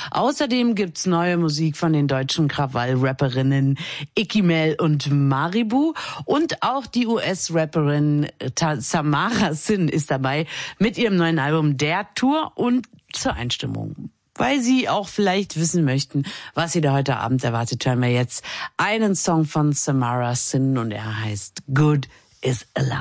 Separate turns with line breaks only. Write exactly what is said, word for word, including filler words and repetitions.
Außerdem gibt's neue Musik von den deutschen Krawall-Rapperinnen Ikimel und Maribu. Und auch die U S-Rapperin Samara Sin ist dabei mit ihrem neuen Album Der Tour und zur Einstimmung. Weil Sie auch vielleicht wissen möchten, was Sie da heute Abend erwartet, hören wir jetzt einen Song von Samara Sin und er heißt Good is Alive.